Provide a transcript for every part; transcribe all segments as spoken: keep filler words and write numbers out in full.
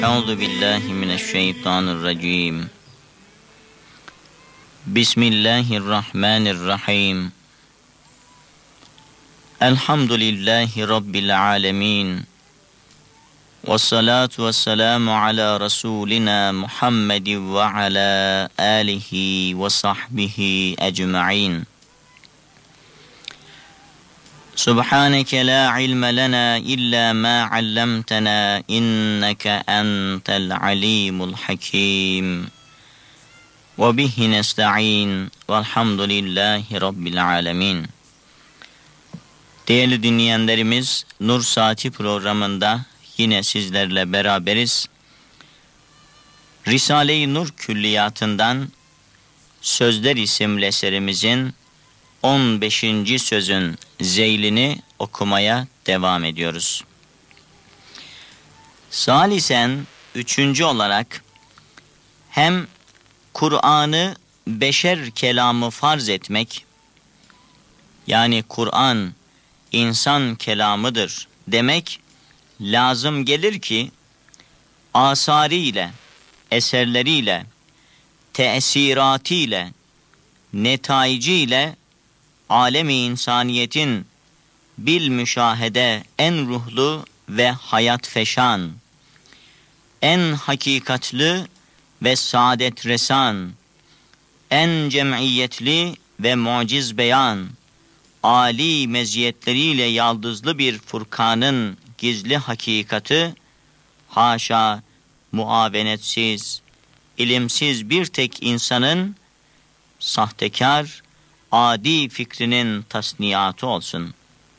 Euzu billahi mineşşeytanirracim. Bismillahirrahmanirrahim. Elhamdülillahi rabbil alamin. Vessalatu vesselamu ala rasulina Muhammed ve ala alihi ve sahbihi ecmaîn. Subhaneke la ilme lena illa ma allamtana inneke entel alimul hakim. Ve bihi nesta'in velhamdülillahi rabbil alemin. Değerli dinleyenlerimiz, Nur Saati programında yine sizlerle beraberiz. Risale-i Nur Külliyatı'ndan Sözler isimli eserimizin on beşinci sözün zeylini okumaya devam ediyoruz. Salisen, üçüncü olarak hem Kur'an'ı beşer kelamı farz etmek, yani Kur'an insan kelamıdır demek lazım gelir ki asarıyla, eserleriyle, tesiratiyle, netaiciyle alemi insaniyetin bil müşahede en ruhlu ve hayat feşan, en hakikatlı ve saadet resan, en cemiyetli ve muciz beyan, âli meziyetleriyle yaldızlı bir Furkan'ın gizli hakikati, haşa muavenetsiz, ilimsiz bir tek insanın sahtekar, adi fikrinin tasniyatı olsun.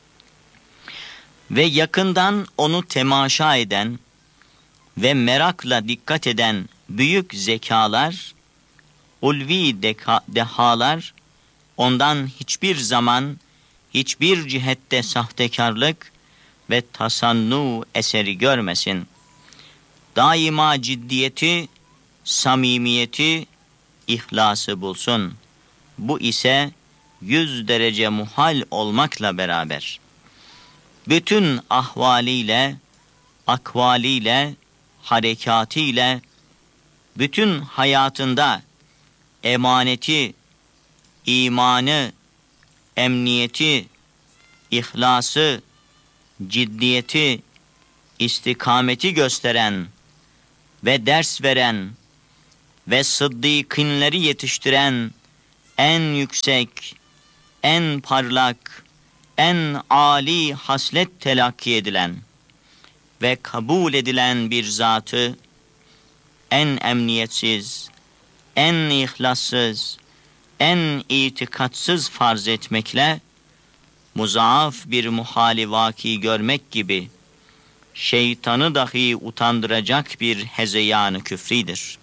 Ve yakından onu temaşa eden ve merakla dikkat eden büyük zekalar, ulvi deka, dehalar, ondan hiçbir zaman, hiçbir cihette sahtekarlık ve tasannu eseri görmesin. Daima ciddiyeti, samimiyeti, ihlası bulsun. Bu ise yüz derece muhal olmakla beraber, bütün ahvaliyle, akvaliyle, harekatiyle, bütün hayatında emaneti, imanı, emniyeti, ihlası, ciddiyeti, istikameti gösteren ve ders veren ve sıddıkînleri yetiştiren en yüksek, en parlak, en âli haslet telakki edilen ve kabul edilen bir zatı en emniyetsiz, en ihlassız, en itikatsız farz etmekle muzaaf bir muhali vaki görmek gibi şeytanı dahi utandıracak bir hezeyanı küfridir.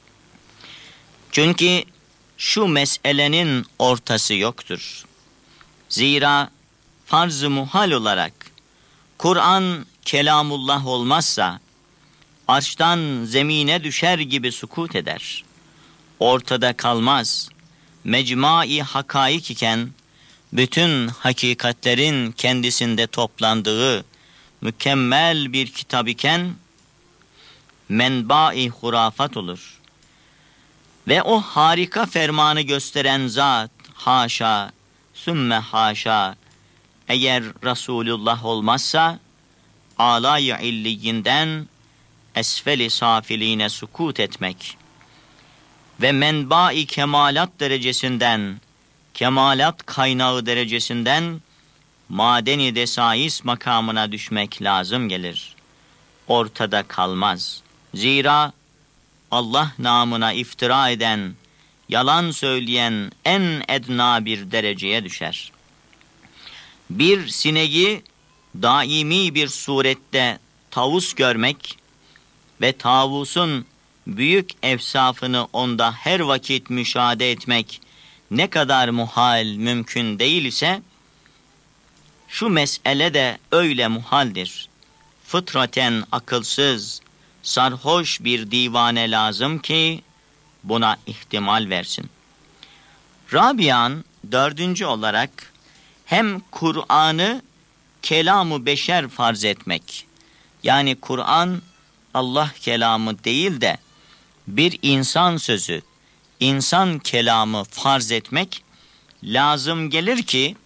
Çünkü şu meselenin ortası yoktur. Zira farz-ı muhal olarak Kur'an kelamullah olmazsa arştan zemine düşer gibi sukut eder. Ortada kalmaz. Mecmai hakaik iken bütün hakikatlerin kendisinde toplandığı mükemmel bir kitap iken menba-i hurafat olur. Ve o harika fermanı gösteren zat, haşa, sümme haşa, eğer Resulullah olmazsa, alâ-i illiyinden esfel-i safiline sukut etmek ve menba-i kemalat derecesinden, kemalat kaynağı derecesinden, madeni desais makamına düşmek lazım gelir. Ortada kalmaz. Zira Allah namına iftira eden, yalan söyleyen en edna bir dereceye düşer. Bir sineği daimi bir surette tavus görmek ve tavusun büyük efsafını onda her vakit müşahede etmek ne kadar muhal mümkün değil ise, şu mesele de öyle muhaldir. Fıtraten akılsız, sarhoş bir divane lazım ki buna ihtimal versin. Rabian dördüncü olarak hem Kur'an'ı kelam-ı beşer farz etmek, yani Kur'an Allah kelamı değil de bir insan sözü, insan kelamı farz etmek lazım gelir ki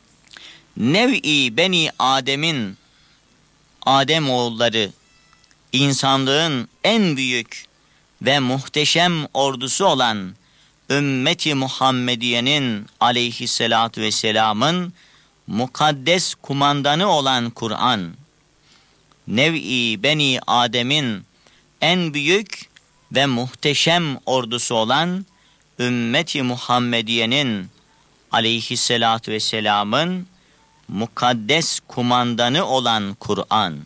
nev'i beni Adem'in, Adem oğulları, insanlığın en büyük ve muhteşem ordusu olan ümmeti Muhammediye'nin aleyhissalatu vesselamın mukaddes kumandanı olan Kur'an, nev'i beni Adem'in en büyük ve muhteşem ordusu olan ümmeti Muhammediye'nin aleyhissalatu vesselamın mukaddes kumandanı olan Kur'an,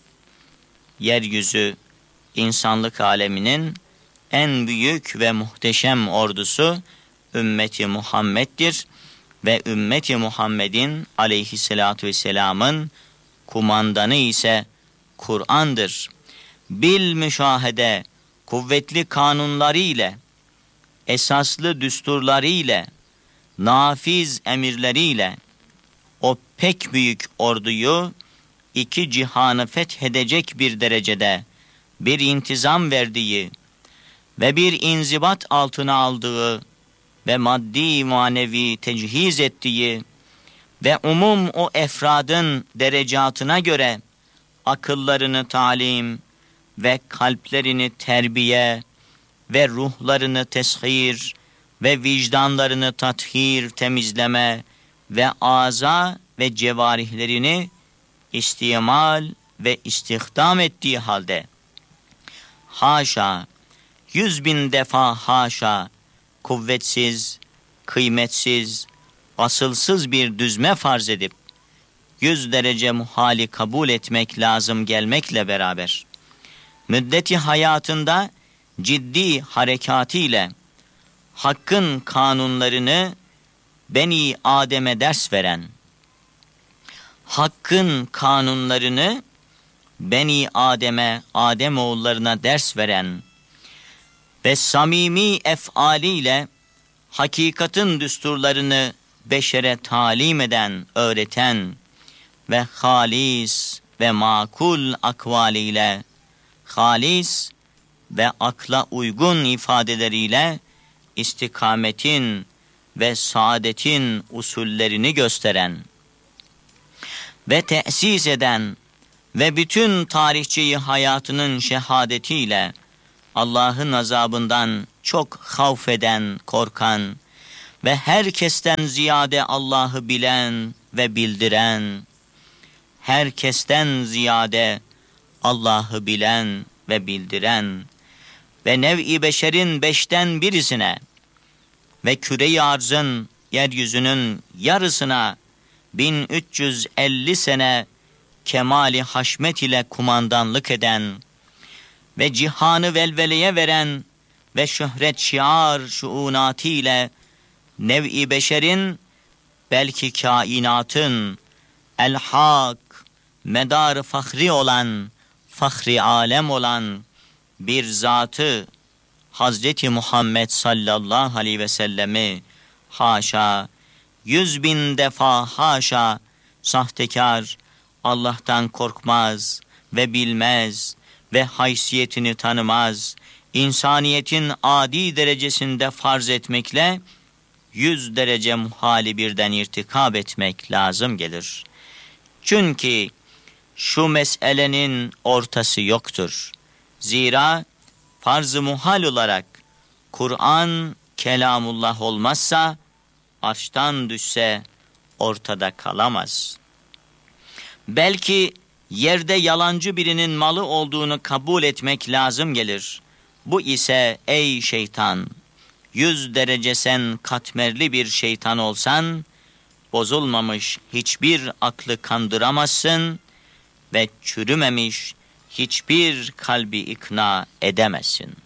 yeryüzü insanlık aleminin en büyük ve muhteşem ordusu ümmeti Muhammed'dir ve ümmeti Muhammed'in aleyhissalatu vesselamın kumandanı ise Kur'an'dır. Bil müşahede, kuvvetli kanunları ile, esaslı düsturları ile, nafiz emirleriyle o pek büyük orduyu iki cihanı fethedecek bir derecede bir intizam verdiği ve bir inzibat altına aldığı ve maddi manevi tecihiz ettiği ve umum o efradın derecatına göre akıllarını talim ve kalplerini terbiye ve ruhlarını teshir ve vicdanlarını tathir, temizleme ve aza ve cevarihlerini istimal ve istihdam ettiği halde haşa, yüz bin defa haşa, kuvvetsiz, kıymetsiz, asılsız bir düzme farz edip yüz derece muhali kabul etmek lazım gelmekle beraber müddeti hayatında ciddi harekatiyle hakkın kanunlarını Beni Adem'e ders veren, hakkın kanunlarını Beni Adem'e, Adem oğullarına ders veren ve samimi efaliyle hakikatin düsturlarını beşere talim eden, öğreten ve halis ve makul akvaliyle, halis ve akla uygun ifadeleriyle istikametin ve saadetin usullerini gösteren ve tesis eden ve bütün tarihçeyi hayatının şehadetiyle Allah'ın azabından çok havf eden, korkan ve herkesten ziyade Allah'ı bilen ve bildiren, herkesten ziyade Allah'ı bilen ve bildiren ve nev'i beşerin beşten birisine ve küre-i arzın, yeryüzünün yarısına bin üç yüz elli sene kemali haşmet ile kumandanlık eden ve cihanı velveleye veren ve şöhret şiar şuunatı ile nev'i beşerin, belki kainatın el-hak, medar fahri olan, fahri alem olan bir zatı Hazreti Muhammed sallallahu aleyhi ve sellemi haşa, yüz bin defa haşa, sahtekar, Allah'tan korkmaz ve bilmez ve haysiyetini tanımaz, insaniyetin adi derecesinde farz etmekle yüz derece muhali birden irtikab etmek lazım gelir. Çünkü şu meselenin ortası yoktur. Zira farz-ı muhal olarak Kur'an kelamullah olmazsa, arştan düşse ortada kalamaz. Belki yerde yalancı birinin malı olduğunu kabul etmek lazım gelir. Bu ise ey şeytan, yüz derece sen katmerli bir şeytan olsan, bozulmamış hiçbir aklı kandıramazsın ve çürümemiş hiçbir kalbi ikna edemezsin.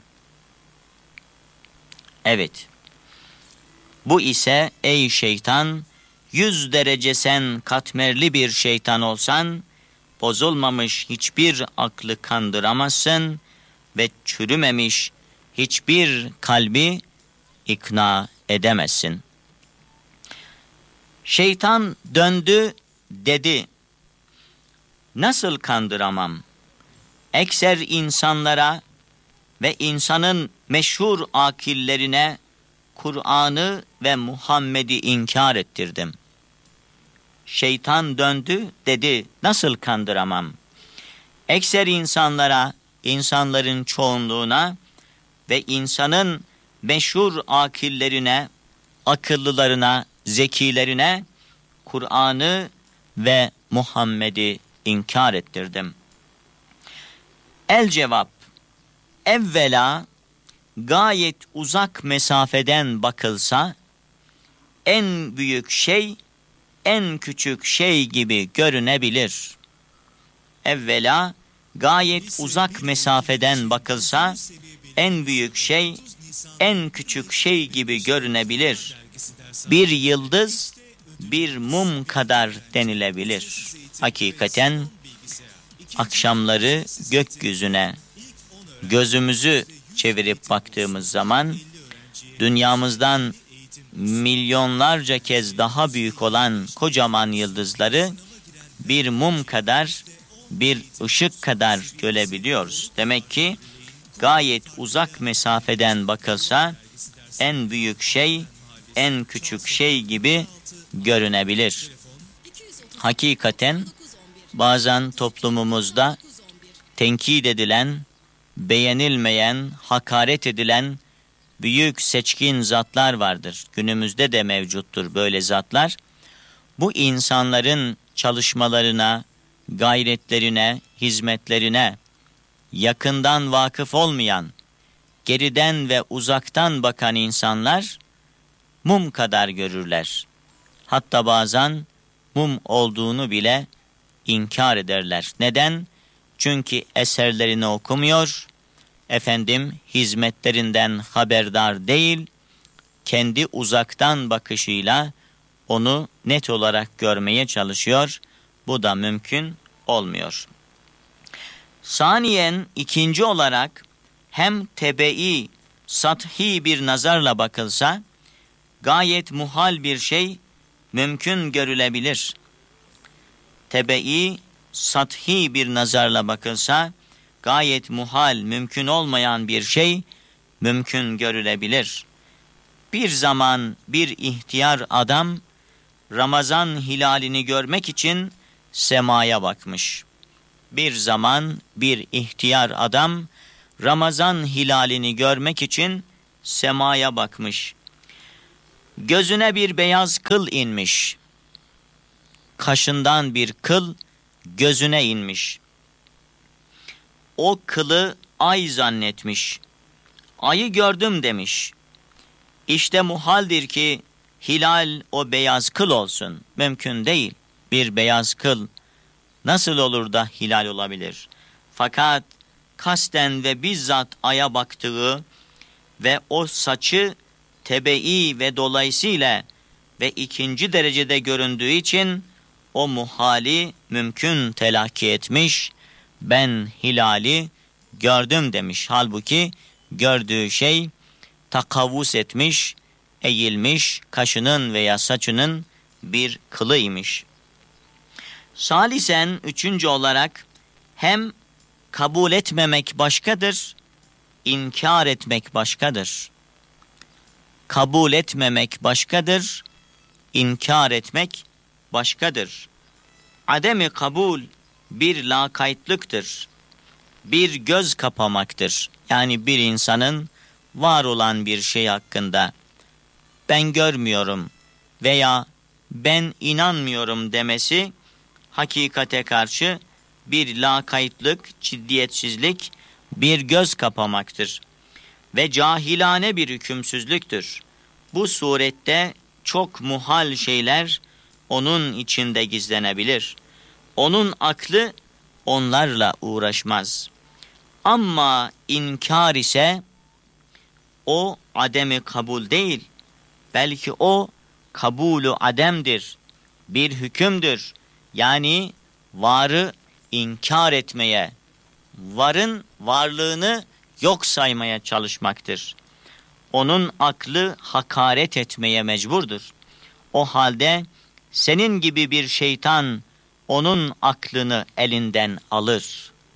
Evet, bu ise ey şeytan, yüz derece sen katmerli bir şeytan olsan, bozulmamış hiçbir aklı kandıramazsın ve çürümemiş hiçbir kalbi ikna edemezsin. Şeytan döndü dedi, nasıl kandıramam? ekser insanlara ve insanın meşhur akillerine Kur'an'ı ve Muhammed'i inkar ettirdim. Şeytan döndü, dedi, nasıl kandıramam? Ekser insanlara, insanların çoğunluğuna ve insanın meşhur akillerine, akıllılarına, zekilerine Kur'an'ı ve Muhammed'i inkar ettirdim. El cevap, evvela gayet uzak mesafeden bakılsa, en büyük şey, en küçük şey gibi görünebilir. Evvela gayet uzak mesafeden bakılsa, en büyük şey, en küçük şey gibi görünebilir. Bir yıldız, bir mum kadar denilebilir. Hakikaten akşamları gökyüzüne gözümüzü çevirip baktığımız zaman dünyamızdan milyonlarca kez daha büyük olan kocaman yıldızları bir mum kadar, bir ışık kadar görebiliyoruz. Demek ki gayet uzak mesafeden bakılsa en büyük şey, en küçük şey gibi görünebilir. Hakikaten bazen toplumumuzda tenkit edilen, beğenilmeyen, hakaret edilen büyük seçkin zatlar vardır. Günümüzde de mevcuttur böyle zatlar. Bu insanların çalışmalarına, gayretlerine, hizmetlerine yakından vakıf olmayan, geriden ve uzaktan bakan insanlar mum kadar görürler. Hatta bazen mum olduğunu bile inkar ederler. Neden? Çünkü eserlerini okumuyor, efendim hizmetlerinden haberdar değil, kendi uzaktan bakışıyla onu net olarak görmeye çalışıyor. Bu da mümkün olmuyor. Saniyen, ikinci olarak hem tebe'i, sathi bir nazarla bakılsa, gayet muhal bir şey mümkün görülebilir. Tebe'i, sathi bir nazarla bakılsa, gayet muhal, mümkün olmayan bir şey mümkün görülebilir. Bir zaman bir ihtiyar adam Ramazan hilalini görmek için semaya bakmış. Bir zaman bir ihtiyar adam Ramazan hilalini görmek için semaya bakmış. Gözüne bir beyaz kıl inmiş. Kaşından bir kıl gözüne inmiş. O kılı ay zannetmiş. Ayı gördüm demiş. İşte muhaldir ki hilal o beyaz kıl olsun. Mümkün değil. Bir beyaz kıl nasıl olur da hilal olabilir? Fakat kasten ve bizzat aya baktığı ve o saçı tebe'i ve dolayısıyla ve ikinci derecede göründüğü için o muhali mümkün telakki etmiş. Ben hilali gördüm demiş. Halbuki gördüğü şey takavvus etmiş, eğilmiş, kaşının veya saçının bir kılıymış. Salisen, üçüncü olarak hem kabul etmemek başkadır, inkar etmek başkadır. Kabul etmemek başkadır, inkar etmek başkadır. Ademi kabul bir lakaytlıktır, bir göz kapamaktır. Yani bir insanın var olan bir şey hakkında ben görmüyorum veya ben inanmıyorum demesi hakikate karşı bir lakaytlık, ciddiyetsizlik, bir göz kapamaktır ve cahilane bir hükümsüzlüktür. Bu surette çok muhal şeyler onun içinde gizlenebilir. Onun aklı onlarla uğraşmaz. Ama inkar ise o ademi kabul değil, belki o kabulü ademdir, bir hükümdür. Yani varı inkar etmeye, varın varlığını yok saymaya çalışmaktır. Onun aklı hakaret etmeye mecburdur. O halde senin gibi bir şeytan onun aklını elinden alır.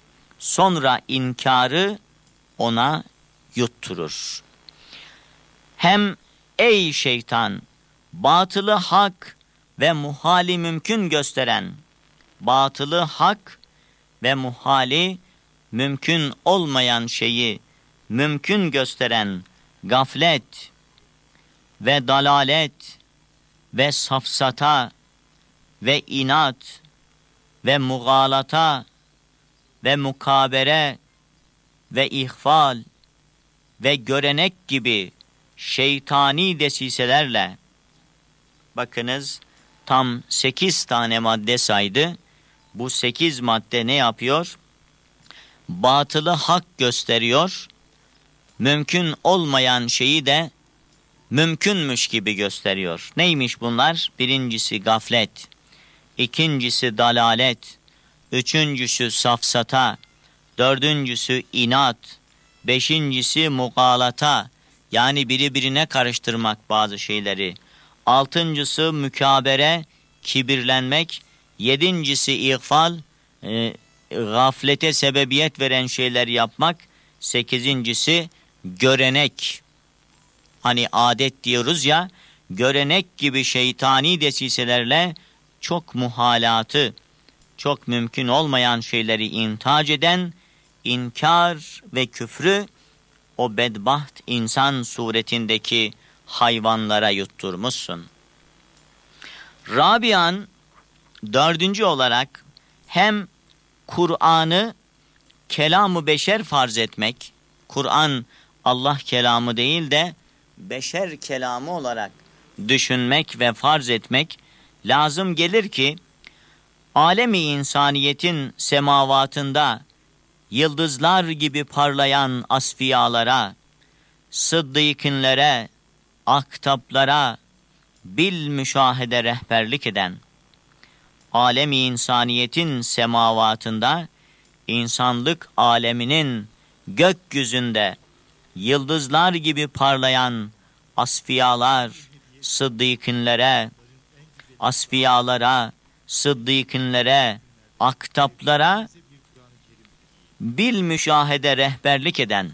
sonra inkarı ona yutturur. Hem ey şeytan, batılı hak ve muhali mümkün gösteren, batılı hak ve muhali mümkün olmayan şeyi mümkün gösteren gaflet ve dalalet ve safsata ve inat ve mugalata ve mukabere ve ihfal ve görenek gibi şeytani desiselerle, bakınız tam sekiz tane madde saydı. Bu sekiz madde ne yapıyor? Batılı hak gösteriyor, mümkün olmayan şeyi de mümkünmüş gibi gösteriyor. Neymiş bunlar? Birincisi gaflet, ikincisi dalalet, üçüncüsü safsata, dördüncüsü inat, beşincisi mugalata, yani birbirine karıştırmak bazı şeyleri, altıncısı mükabere, kibirlenmek, yedincisi ihfal, e, gaflete sebebiyet veren şeyler yapmak, sekizincisi görenek. Hani adet diyoruz ya, görenek gibi şeytani desiselerle çok muhalatı, çok mümkün olmayan şeyleri intac eden, inkar ve küfrü o bedbaht insan suretindeki hayvanlara yutturmuşsun. Rabian, dördüncü olarak hem Kur'an'ı kelam-ı beşer farz etmek, Kur'an Allah kelamı değil de beşer kelamı olarak düşünmek ve farz etmek lazım gelir ki, alemi insaniyetin semavatında yıldızlar gibi parlayan asfiyalara, sıddıkınlere, aktaplara bil müşahede rehberlik eden, alemi insaniyetin semavatında, insanlık aleminin gökyüzünde yıldızlar gibi parlayan asfiyalar, sıddıkınlere, asfiyalara, sıddıkınlere, aktaplara bil müşahede rehberlik eden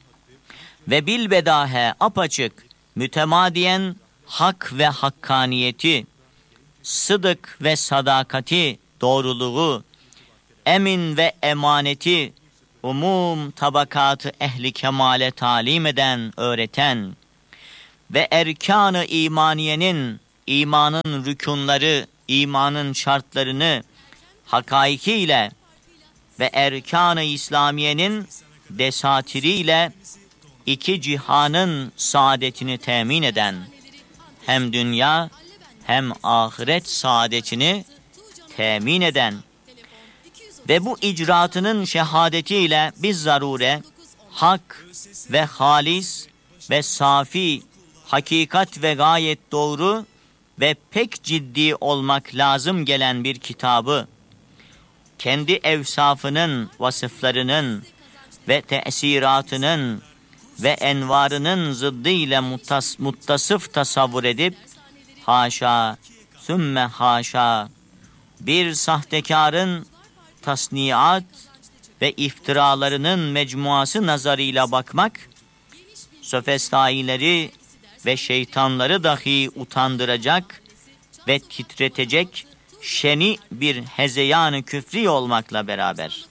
ve bil bedahe apaçık mütemadiyen hak ve hakkaniyeti, sıdık ve sadakati, doğruluğu, emin ve emaneti, umum tabakatı ehli kemale talim eden, öğreten ve erkan-ı imaniyenin, imanın rükunları, imanın şartlarını hakaikiyle ve erkan-ı İslamiyenin desatiriyle iki cihanın saadetini temin eden, hem dünya hem ahiret saadetini temin eden ve bu icraatının şehadetiyle biz zarure hak ve halis ve safi, hakikat ve gayet doğru ve pek ciddi olmak lazım gelen bir kitabı, kendi evsafının, vasıflarının ve tesiratının ve envarının zıddı ile muttas, muttasıf tasavvur edip, haşa, sümme haşa, bir sahtekarın tasniat ve iftiralarının mecmuası nazarıyla bakmak, sofistaileri ve şeytanları dahi utandıracak ve titretecek şeni bir hezeyan-ı küfri olmakla beraber,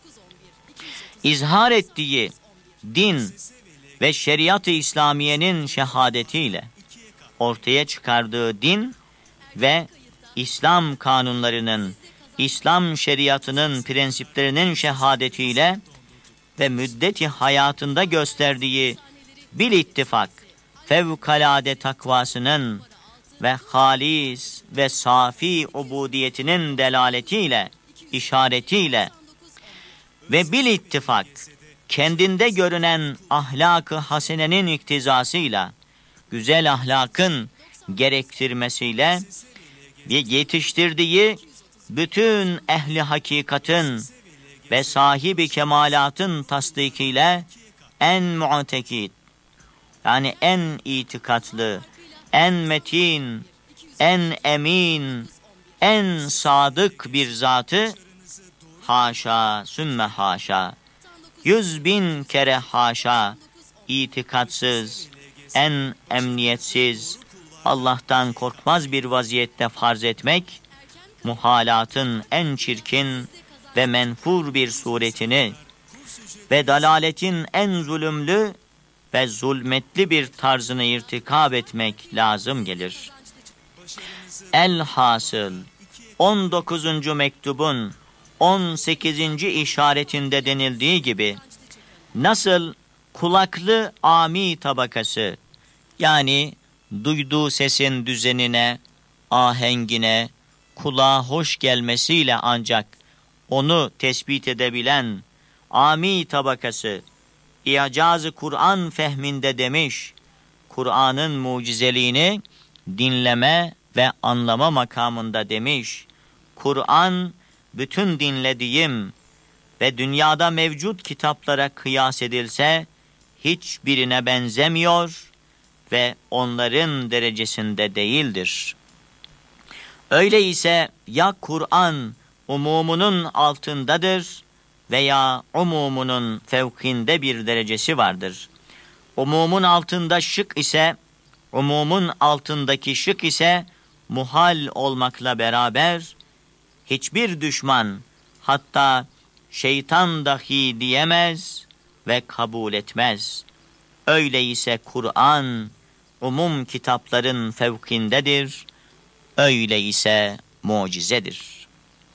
izhar ettiği din ve şeriat-ı İslamiye'nin şehadetiyle ortaya çıkardığı din ve İslam kanunlarının, İslam şeriatının prensiplerinin şehadetiyle ve müddeti hayatında gösterdiği bil ittifak fevkalade takvasının ve halis ve safi ubudiyetinin delaletiyle, işaretiyle ve bil ittifak kendinde görünen ahlak-ı hasenenin iktizasıyla, güzel ahlakın gerektirmesiyle ve yetiştirdiği bütün ehli hakikatın ve sahibi kemalatın tasdikiyle en mu'tekid, yani en itikatlı, en metin, en emin, en sadık bir zatı, haşa, sümme haşa, Yüz bin kere haşa, itikatsız, en emniyetsiz, Allah'tan korkmaz bir vaziyette farz etmek, muhalatın en çirkin ve menfur bir suretini ve dalaletin en zulümlü ve zulmetli bir tarzını irtikab etmek lazım gelir. Elhasıl on dokuzuncu mektubun on sekizinci işaretinde denildiği gibi, nasıl kulaklı ami tabakası, yani duyduğu sesin düzenine, ahengine, kulağa hoş gelmesiyle ancak onu tespit edebilen ami tabakası, İcaz-ı Kur'an fehminde demiş, Kur'an'ın mucizeliğini dinleme ve anlama makamında demiş, Kur'an bütün dinlediğim ve dünyada mevcut kitaplara kıyas edilse hiçbirine benzemiyor ve onların derecesinde değildir. Öyleyse ya Kur'an umumunun altındadır veya umumunun fevkinde bir derecesi vardır. Umumun altında şık ise, umumun altındaki şık ise muhal olmakla beraber hiçbir düşman, hatta şeytan dahi diyemez ve kabul etmez. Öyleyse Kur'an umum kitapların fevkindedir, öyleyse mucizedir.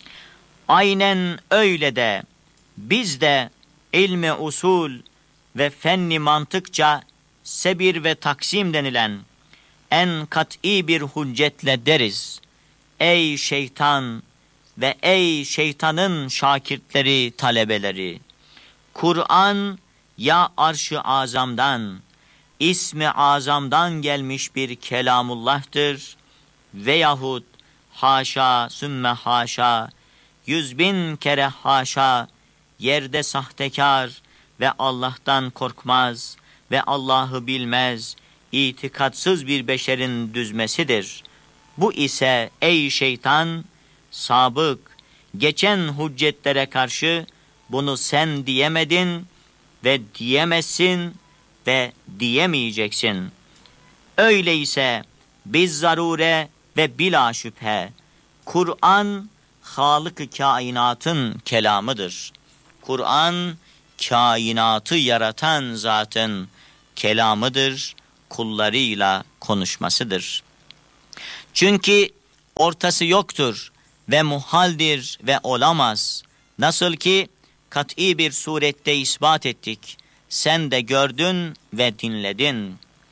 Aynen öyle de biz de ilmi usul ve fenni mantıkça sebir ve taksim denilen en kat'i bir hüccetle deriz: ey şeytan ve ey şeytanın şakirtleri, talebeleri! Kur'an ya arş-ı azamdan, ismi azamdan gelmiş bir kelamullah'tır veyahut haşa sümme haşa, yüz bin kere haşa, yerde sahtekar ve Allah'tan korkmaz ve Allah'ı bilmez, itikatsız bir beşerin düzmesidir. Bu ise ey şeytan, sabık, geçen hüccetlere karşı bunu sen diyemedin ve diyemezsin ve diyemeyeceksin. Öyleyse biz zarure ve bila şüphe Kur'an Halık-ı kainatın kelamıdır. Kur'an kainatı yaratan zatın kelamıdır, kullarıyla konuşmasıdır. Çünkü ortası yoktur ve muhaldir ve olamaz. Nasıl ki kat'i bir surette ispat ettik, sen de gördün ve dinledin.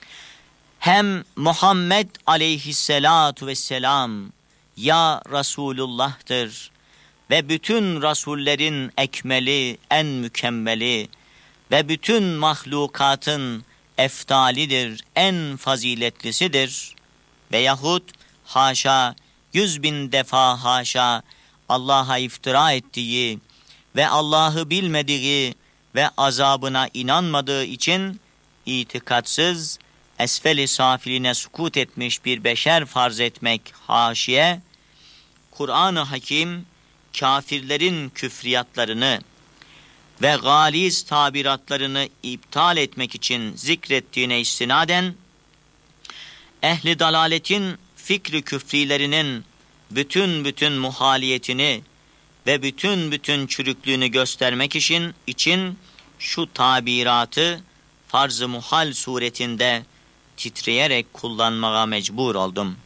Hem Muhammed aleyhisselatu vesselam ya Resulullah'tır ve bütün rasullerin ekmeli, en mükemmeli ve bütün mahlukatın eftalidir, en faziletlisidir. Veyahut haşa, yüz bin defa haşa, Allah'a iftira ettiği ve Allah'ı bilmediği ve azabına inanmadığı için itikatsız, esfel-i safiline sukut etmiş bir beşer farz etmek haşiye, Kur'an-ı Hakim kafirlerin küfriyatlarını ve galiz tabiratlarını iptal etmek için zikrettiğine istinaden, ehli dalaletin fikri küfrilerinin bütün bütün muhaliyetini ve bütün bütün çürüklüğünü göstermek için, için şu tabiratı farz-ı muhal suretinde titreyerek kullanmaya mecbur oldum.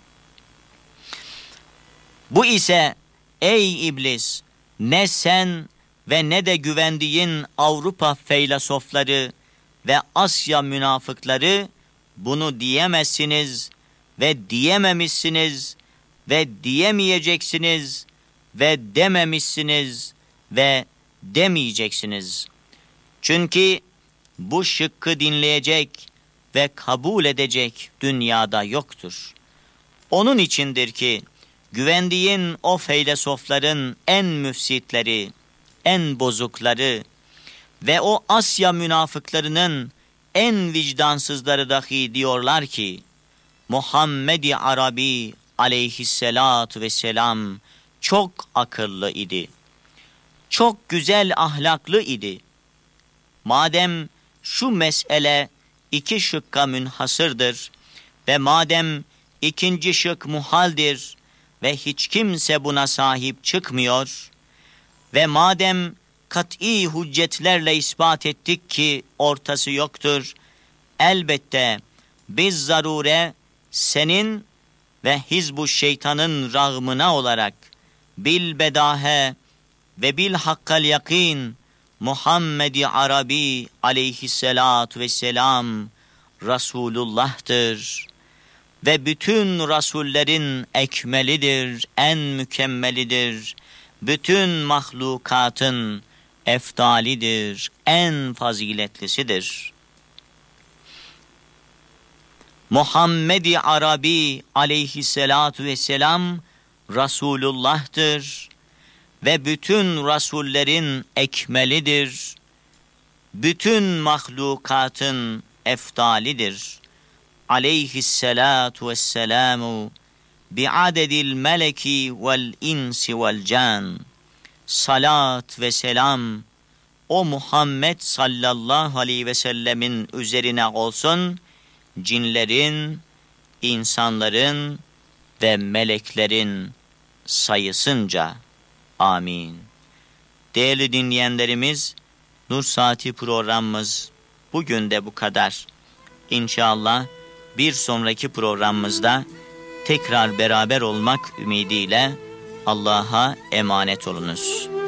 Bu ise ey iblis, ne sen ve ne de güvendiğin Avrupa feylasofları ve Asya münafıkları bunu diyemezsiniz ve diyememişsiniz ve diyemeyeceksiniz ve dememişsiniz ve demeyeceksiniz. Çünkü bu şıkkı dinleyecek ve kabul edecek dünyada yoktur. Onun içindir ki güvendiğin o feylesofların en müfsitleri, en bozukları ve o Asya münafıklarının en vicdansızları dahi diyorlar ki, Muhammed-i Arabi aleyhisselatu vesselam çok akıllı idi, çok güzel ahlaklı idi. madem şu mesele iki şıkka münhasırdır ve madem ikinci şık muhaldir ve hiç kimse buna sahip çıkmıyor ve madem kat'i hüccetlerle ispat ettik ki ortası yoktur, elbette biz zarure senin ve hizbu şeytanın rağmına olarak bil bedahe ve bil hakkal yakin Muhammed-i Arabi aleyhissalatu vesselam Resulullah'tır ve bütün rasullerin ekmelidir, en mükemmelidir, bütün mahlukatın efdalidir, en faziletlisidir. Muhammed-i Arabi aleyhissalatu vesselam Resulullah'tır ve bütün rasullerin ekmelidir, bütün mahlukatın efdalidir. Aleyhissalatu vesselamu bi'adedil meleki vel insi vel can. Salat ve selam o Muhammed sallallahu aleyhi ve sellemin üzerine olsun, cinlerin, insanların ve meleklerin sayısınca. Amin. Değerli dinleyenlerimiz, Nur Saati programımız bugün de bu kadar. İnşallah bir sonraki programımızda tekrar beraber olmak ümidiyle Allah'a emanet olunuz.